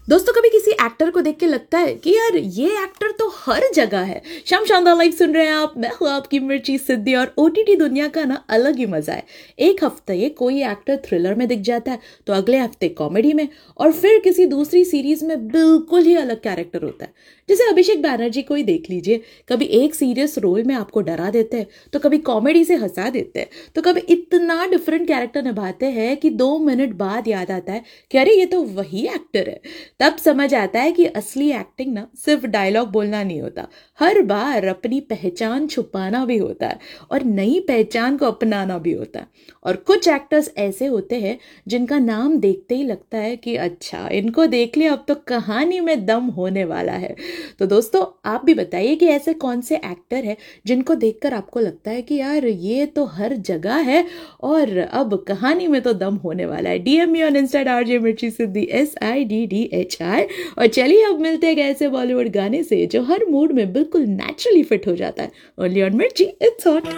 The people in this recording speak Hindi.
दोस्तों कभी किसी एक्टर को देख के लगता है कि यार ये एक्टर तो हर जगह है। शाम शानदार लाइव सुन रहे हैं आप, मैं हूँ आपकी मिर्ची सिद्धि और ओटीटी दुनिया का ना अलग ही मजा है। एक हफ्ते ये कोई एक्टर थ्रिलर में दिख जाता है तो अगले हफ्ते कॉमेडी में और फिर किसी दूसरी सीरीज में बिल्कुल ही अलग कैरेक्टर होता है। जैसे अभिषेक बैनर्जी को ही देख लीजिए, कभी एक सीरियस रोल में आपको डरा देते हैं तो कभी कॉमेडी से हंसा देते हैं तो कभी इतना डिफरेंट कैरेक्टर निभाते हैं कि 2 मिनट बाद याद आता है कि अरे ये तो वही एक्टर है। तब समझ आता है कि असली एक्टिंग ना सिर्फ डायलॉग बोलना नहीं होता, हर बार अपनी पहचान छुपाना भी होता है और नई पहचान को अपनाना भी होता है। और कुछ एक्टर्स ऐसे होते हैं जिनका नाम देखते ही लगता है कि अच्छा इनको देख लिया, अब तो कहानी में दम होने वाला है। तो दोस्तों आप भी बताइए कि ऐसे कौन से एक्टर हैं जिनको देखकर आपको लगता है कि यार ये तो हर जगह है और अब कहानी में तो दम होने वाला है। DM me on Insta RJ मिर्ची सिद्धि SIDDHI। और चलिए अब मिलते हैं ऐसे बॉलीवुड गाने से जो हर मूड में बिल्कुल नेचुरली फिट हो जाता है। ओनली ऑन मिर्ची, इट्स हॉट।